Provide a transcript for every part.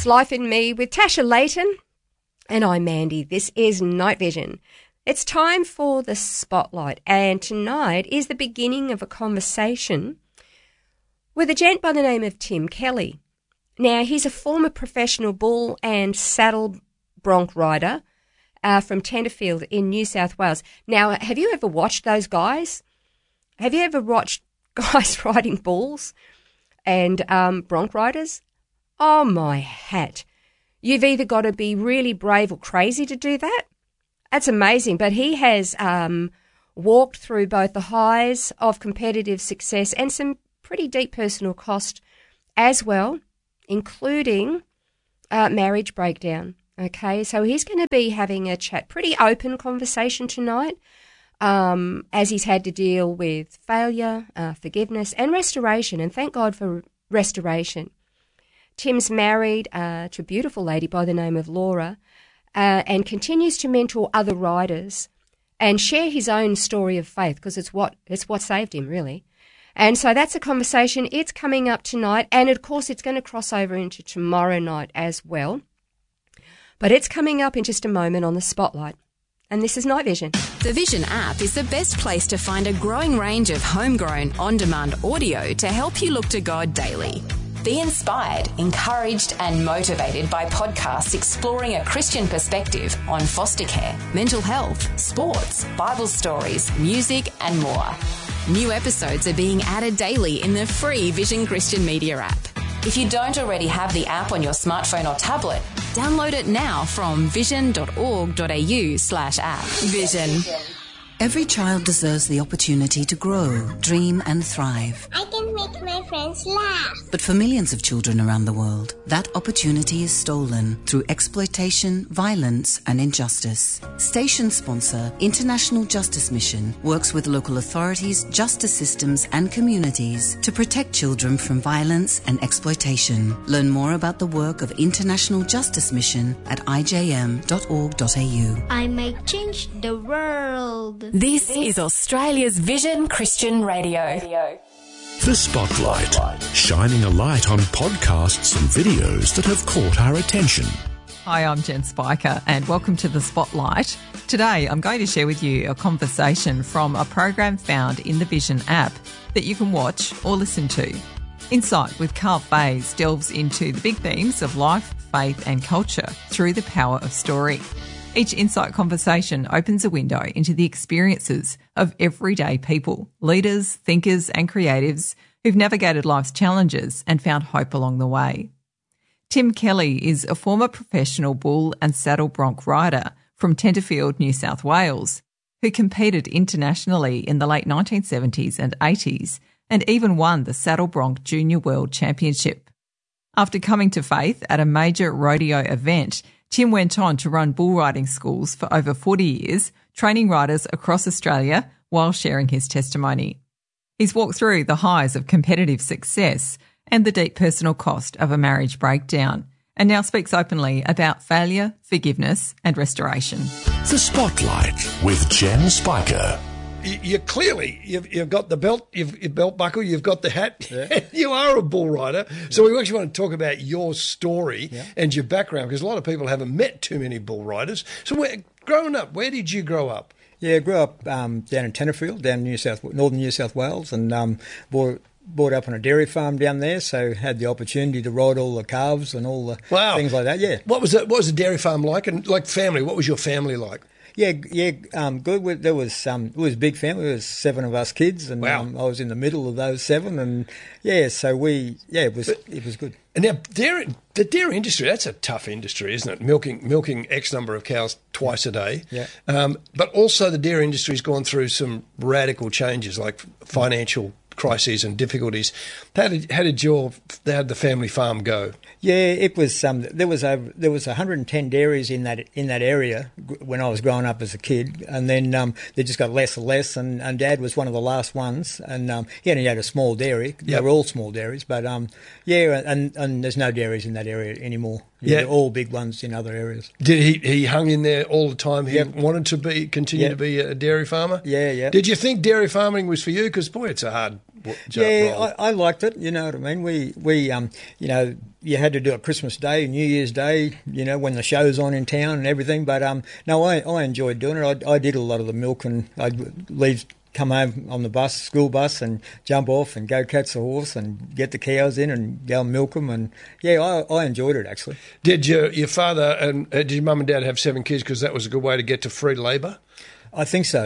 It's Life in Me with Tasha Layton, and I'm Mandy. This is Night Vision. It's time for the Spotlight, and tonight is the beginning of a conversation with a gent by the name of Tim Kelly. Now, he's a former professional bull and saddle bronc rider from Tenterfield in New South Wales. Now, have you ever watched those guys? Have you ever watched guys riding bulls and bronc riders? Oh, my hat. You've either got to be really brave or crazy to do that. That's amazing. But he has walked through both the highs of competitive success and some pretty deep personal cost as well, including marriage breakdown. Okay, so he's going to be having a chat, pretty open conversation tonight, as he's had to deal with failure, forgiveness and restoration. And thank God for restoration. Tim's married to a beautiful lady by the name of Laura and continues to mentor other riders and share his own story of faith, because it's what saved him, really. And so that's a conversation. It's coming up tonight, and of course it's going to cross over into tomorrow night as well. But it's coming up in just a moment on the Spotlight. And this is Night Vision. The Vision app is the best place to find a growing range of homegrown, on-demand audio to help you look to God daily. Be inspired, encouraged and motivated by podcasts exploring a Christian perspective on foster care, mental health, sports, Bible stories, music and more. New episodes are being added daily in the free Vision Christian Media app. If you don't already have the app on your smartphone or tablet, download it now from vision.org.au/app. Vision. Every child deserves the opportunity to grow, dream and thrive. I can make my friends laugh. But for millions of children around the world, that opportunity is stolen through exploitation, violence and injustice. Station sponsor International Justice Mission works with local authorities, justice systems and communities to protect children from violence and exploitation. Learn more about the work of International Justice Mission at ijm.org.au. I might change the world. This is Australia's Vision Christian Radio. The Spotlight, shining a light on podcasts and videos that have caught our attention. Hi, I'm Jen Spiker and welcome to The Spotlight. Today I'm going to share with you a conversation from a program found in the Vision app that you can watch or listen to. Insight with Carl Faze delves into the big themes of life, faith and culture through the power of story. Each Insight conversation opens a window into the experiences of everyday people, leaders, thinkers and creatives who've navigated life's challenges and found hope along the way. Tim Kelly is a former professional bull and saddle bronc rider from Tenterfield, New South Wales, who competed internationally in the late 1970s and 80s and even won the Saddle Bronc Junior World Championship. After coming to faith at a major rodeo event, Tim went on to run bull riding schools for over 40 years, training riders across Australia while sharing his testimony. He's walked through the highs of competitive success and the deep personal cost of a marriage breakdown, and now speaks openly about failure, forgiveness and restoration. The Spotlight with Jen Spiker. You clearly, you've got the belt, your belt buckle, you've got the hat, you are a bull rider. Yeah. So we actually want to talk about your story and your background, because a lot of people haven't met too many bull riders. So growing up, where did you grow up? Yeah, I grew up down in Tenterfield, down in northern New South Wales, and brought up on a dairy farm down there, so had the opportunity to ride all the calves and all the things like that, yeah. What was the dairy farm like? And like family, what was your family like? Yeah, good. There was it was a big family. There was 7 of us kids, and I was in the middle of those 7, and so it was good. And now the dairy industry, that's a tough industry, isn't it? Milking X number of cows twice a day. Yeah. But also the dairy industry's gone through some radical changes, like financial crises and difficulties. How did the family farm go? Yeah, it was there was 110 dairies in that area when I was growing up as a kid, and then they just got less and less, and Dad was one of the last ones, and he only had a small dairy. They were all small dairies, but and there's no dairies in that area anymore. Yeah. all big ones in other areas. Did he hung in there all the time? He wanted to continue to be a dairy farmer? Yeah. Did you think dairy farming was for you? Because, boy, it's a hard job. Yeah, I liked it, you know what I mean? We you know, you had to do it Christmas Day, New Year's Day, you know, when the show's on in town and everything. But, no, I enjoyed doing it. I did a lot of the milk, and I'd come home on the school bus, and jump off and go catch the horse and get the cows in and go and milk them. And, yeah, I enjoyed it, actually. Did your father and did your mum and dad have 7 kids because that was a good way to get to free labour? I think so.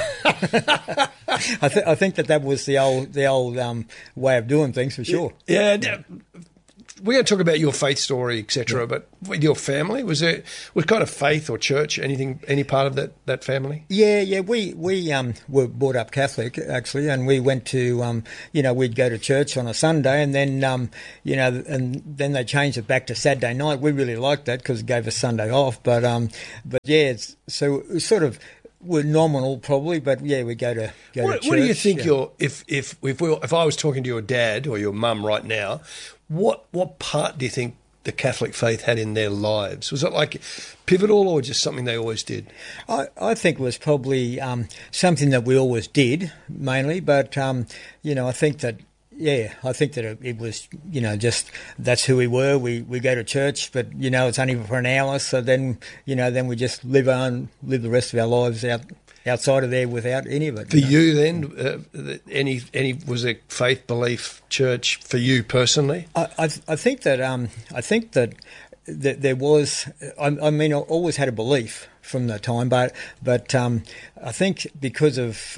I think that was the old way of doing things, for sure. Yeah. We're going to talk about your faith story, etc. But with your family, was kind of faith or church any part of that family? Yeah. We were brought up Catholic, actually, and we went to we'd go to church on a Sunday, and then and then they changed it back to Saturday night. We really liked that because it gave us Sunday off. But yeah, so it was sort of. We're nominal, probably, but yeah, we go to church. What do you think? If I was talking to your dad or your mum right now, what part do you think the Catholic faith had in their lives? Was it like pivotal, or just something they always did? I think it was probably something that we always did mainly, but I think that. Yeah, I think that it was, just that's who we were. We go to church, but, it's only for an hour. So then we just live the rest of our lives outside of there without any of it. For you then, any was a faith, belief, church for you personally? I think that there was. I always had a belief from the time, but I think because of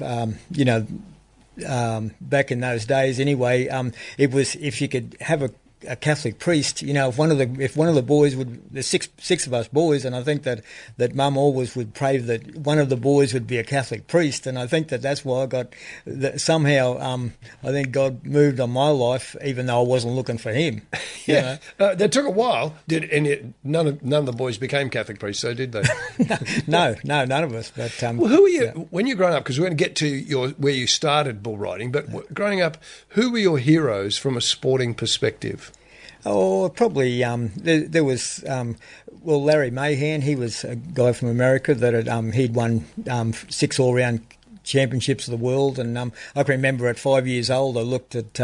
back in those days, anyway, it was if you could have a Catholic priest, if one of the boys there's six of us boys, and I think that Mum always would pray that one of the boys would be a Catholic priest, and I think that's why I got somehow. I think God moved on my life, even though I wasn't looking for Him. Yeah, that took a while. None of the boys became Catholic priests, so did they? No, none of us. But well, who were you when you were growing up? Because we're going to get to where you started bull riding, but growing up, who were your heroes from a sporting perspective? Oh, probably there was Larry Mahan. He was a guy from America that he'd won 6 all-round championships of the world, and I can remember at 5 years old I looked at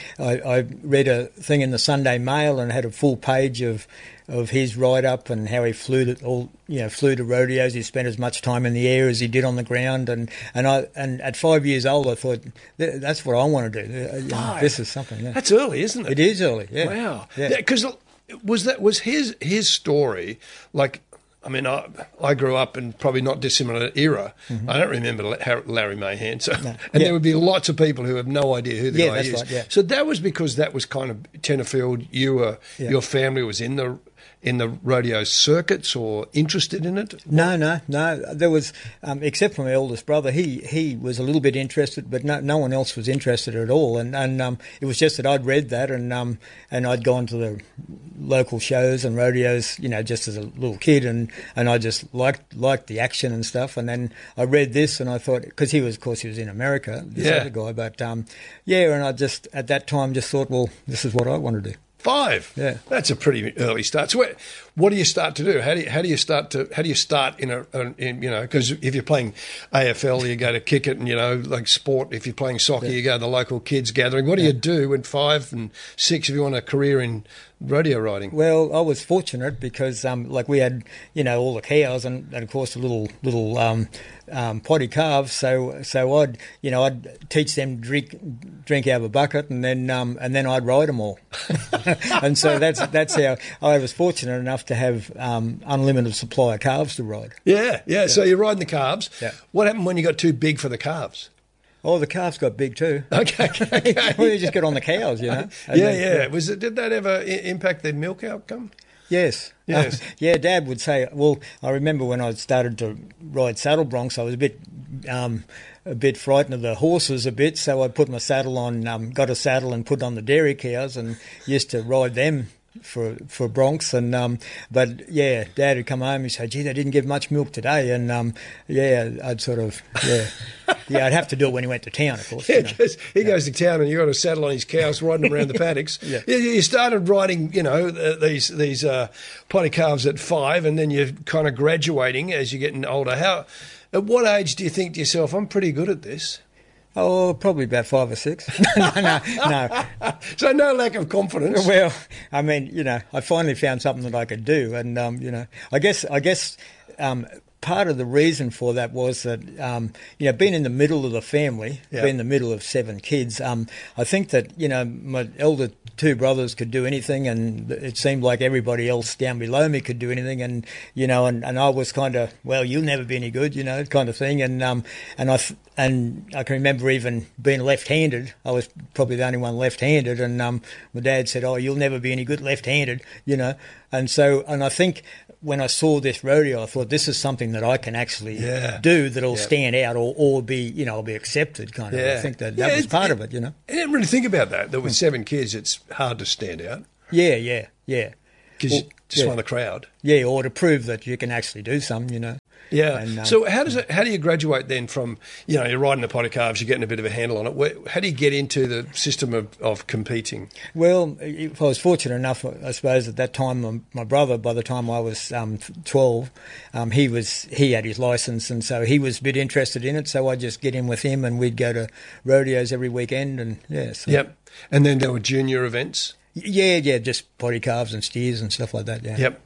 I read a thing in the Sunday Mail and it had a full page of his write-up and how he flew to rodeos. He spent as much time in the air as he did on the ground, and at 5 years old I thought that's what I want to do. This is something. Yeah. That's early, isn't it? It is early. Yeah. Wow. Because was his story like? I mean, I grew up in probably not dissimilar era. Mm-hmm. I don't remember Larry Mahan, there would be lots of people who have no idea who the guy is. Right, yeah. So that was because that was kind of Tenterfield. Your family was in the rodeo circuits or interested in it? No. There was, except for my oldest brother, he was a little bit interested, but no one else was interested at all. And it was just that I'd read that and I'd gone to the local shows and rodeos, just as a little kid, and I just liked the action and stuff. And then I read this and I thought, because he was in America, this other guy, but and I just at that time just thought, well, this is what I want to do. 5. Yeah, that's a pretty early start. So, what do you start to do? How do you start in because if you're playing AFL, you go to kick it, and like sport. If you're playing soccer, you go to the local kids gathering. What do you do in 5 and 6 if you want a career in rodeo riding? Well, I was fortunate because we had all the cows and of course the little potty calves. So I'd teach them to drink out of a bucket and then I'd ride them all. And so that's how I was fortunate enough to have unlimited supply of calves to ride. Yeah. So you're riding the calves. Yeah. What happened when you got too big for the calves? Oh, the calves got big too. Okay. Well, you just get on the cows, Yeah. Did that ever impact the milk outcome? Yes. Dad would say. Well, I remember when I started to ride saddle broncs, I was a bit frightened of the horses a bit, so I put my saddle on, got a saddle and put on the dairy cows and used to ride them for broncs, and but yeah, Dad would come home and say, "Gee, they didn't give much milk today," and I'd sort of I'd have to do it when he went to town, of course. Yeah, because he goes to town and you've got to saddle on his cows, riding them around the paddocks. Yeah. You started riding, these potty calves at 5, and then you're kind of graduating as you're getting older. At what age do you think to yourself, I'm pretty good at this? Oh, probably about 5 or 6. No. So no lack of confidence. Well, I mean, I finally found something that I could do, and I guess part of the reason for that was that being in the middle of the family, being in the middle of 7 kids, I think that my elder 2 brothers could do anything, and it seemed like everybody else down below me could do anything, and I was kind of, well, you'll never be any good, kind of thing, and I can remember even being left-handed. I was probably the only one left-handed, and my dad said, "Oh, you'll never be any good left-handed," and I think when I saw this rodeo, I thought, this is something that I can actually do that'll stand out or be, I'll be accepted, kind of. I think that was part of it, I didn't really think about that with 7 kids, it's hard to stand out. Yeah. Because you just want the crowd. Yeah, or to prove that you can actually do something, Yeah. And, so how do you graduate then from, you're riding the potty calves, you're getting a bit of a handle on it. How do you get into the system of competing? Well, I was fortunate enough, I suppose, at that time, my brother, by the time I was 12, he had his licence, and so he was a bit interested in it, so I'd just get in with him and we'd go to rodeos every weekend. And Yep. And then there were junior events? Yeah, just potty calves and steers and stuff like that, yeah. Yep.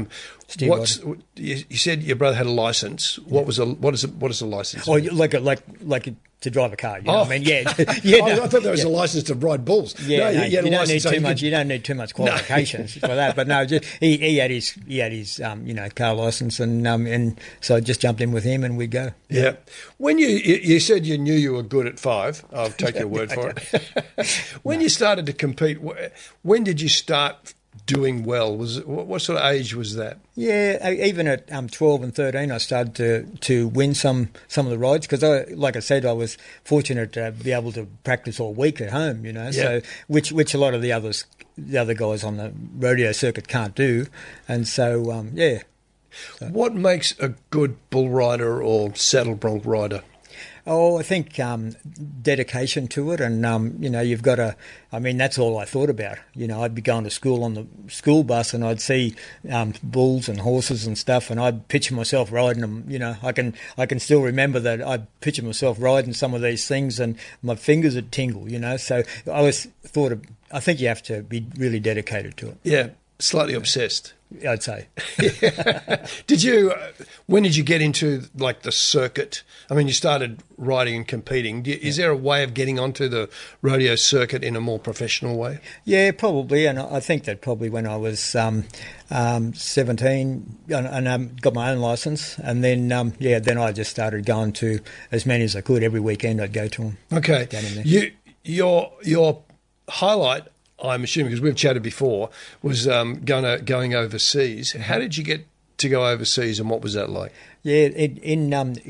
You said your brother had a license. What is a license? Oh, like to drive a car. You know what I mean? Yeah. I thought there was a license to ride bulls. Yeah, you don't need too much. You don't need too much qualifications for that. But no, he had his car license, and so I just jumped in with him and we'd go. Yeah. When you said you knew you were good at 5, I'll take your word for it. When you started to compete, when did you start doing well? What sort of age was that? Yeah, even at 12 and 13, I started to win some of the rides because, like I said, I was fortunate to be able to practice all week at home. So which a lot of the other guys on the rodeo circuit can't do, and so So. What makes a good bull rider or saddle bronc rider? Oh, I think dedication to it, and you've got to. I mean, that's all I thought about. I'd be going to school on the school bus, and I'd see bulls and horses and stuff, and I'd picture myself riding them. I can still remember that I'd picture myself riding some of these things, and my fingers would tingle. So I think you have to be really dedicated to it. Yeah, slightly obsessed, I'd say. When did you get into the circuit? I mean, you started riding and competing. Is there a way of getting onto the rodeo circuit in a more professional way? Yeah, probably. And I think that probably when I was 17 and got my own licence, and then then I just started going to as many as I could every weekend. I'd go to them. Okay, your highlight, I'm assuming, because we've chatted before, was going overseas. How did you get to go overseas, and what was that like? Yeah, in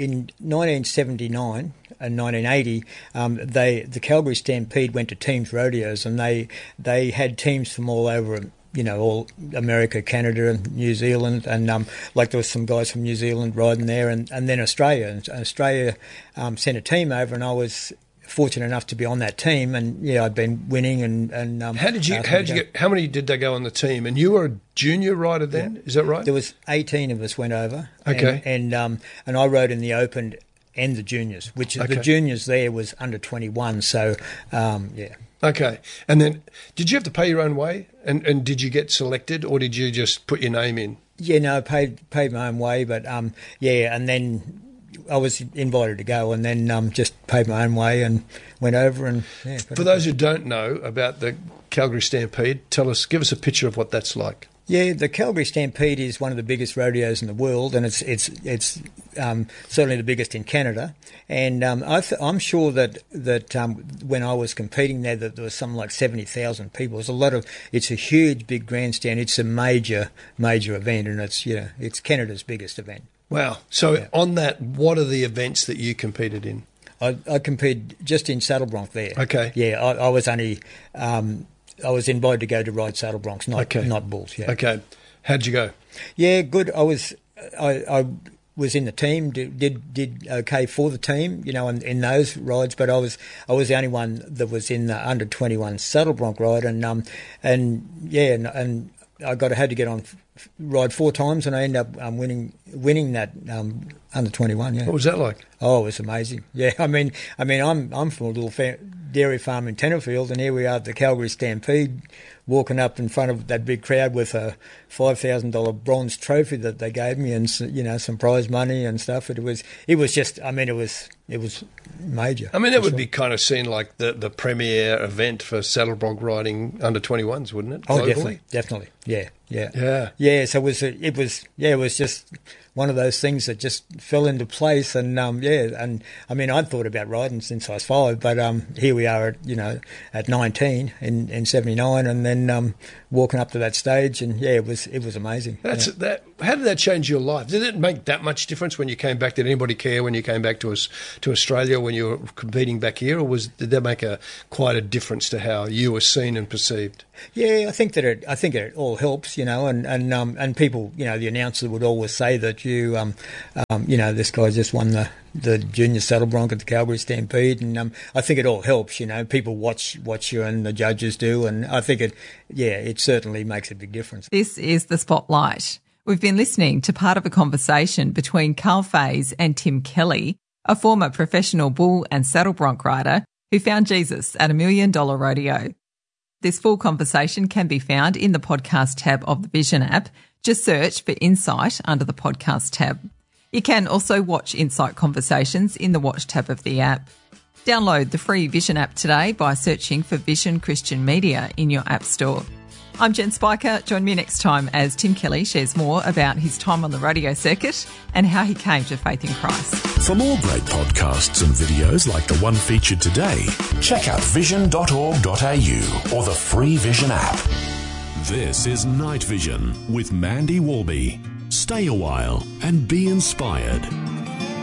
1979 and 1980, the Calgary Stampede went to teams rodeos, and they had teams from all over, all America, Canada, and New Zealand, and there was some guys from New Zealand riding there, and then Australia. And Australia sent a team over, and I was fortunate enough to be on that team, and I'd been winning. And how many did they go on the team? And you were a junior rider then, is that right? There was 18 of us went over. Okay, and I rode in the Open and the juniors, which the juniors there was under 21. So Okay, and then did you have to pay your own way? And did you get selected, or did you just put your name in? Yeah, no, I paid my own way, but and then I was invited to go, and then just paid my own way and went over. And for those who don't know about the Calgary Stampede, give us a picture of what that's like. Yeah, the Calgary Stampede is one of the biggest rodeos in the world, and it's certainly the biggest in Canada. And I'm sure that when I was competing there, that there was something like 70,000 people. It's a huge, big grandstand. It's a major event, and it's Canada's biggest event. Wow. So on that, what are the events that you competed in? I competed just in saddle bronc there. Okay. Yeah, I was only I was invited to go to ride saddle broncs, not bulls. Yeah. Okay. How'd you go? Yeah, good. I was in the team, did okay for the team, in those rides, but I was the only one that was in the under 21 saddle bronc ride, and I had to get on ride 4 times, and I ended up winning that under 21. Yeah. What was that like? Oh, it was amazing. Yeah, I mean, I'm from a little dairy farm in Tenterfield, and here we are at the Calgary Stampede, walking up in front of that big crowd with a $5,000 bronze trophy that they gave me, and some prize money and stuff. It was just, I mean, it was major. I mean, that would be kind of seen like the premier event for saddle bronc riding under 21s, wouldn't it? Oh, globally? definitely. Yeah. So it was just one of those things that just fell into place, and and I mean, I'd thought about riding since I was 5, but here we are at 19 in 79, and then walking up to that stage, and it was amazing. How did that change your life? Did it make that much difference when you came back? Did anybody care when you came back to Australia when you were competing back here, or did that make quite a difference to how you were seen and perceived? Yeah, I think it all helps, and people, the announcer would always say that this guy just won the junior saddle bronc at the Calgary Stampede, and I think it all helps. People watch you, and the judges do, and I think it certainly makes a big difference. This is The Spotlight. We've been listening to part of a conversation between Carl Faze and Tim Kelly, a former professional bull and saddle bronc rider who found Jesus at $1 Million Rodeo. This full conversation can be found in the podcast tab of the Vision app. Just search for Insight under the podcast tab. You can also watch Insight conversations in the Watch tab of the app. Download the free Vision app today by searching for Vision Christian Media in your app store. I'm Jen Spiker. Join me next time as Tim Kelly shares more about his time on the rodeo circuit and how he came to faith in Christ. For more great podcasts and videos like the one featured today, check out vision.org.au or the free Vision app. This is Night Vision with Mandy Warby. Stay a while and be inspired.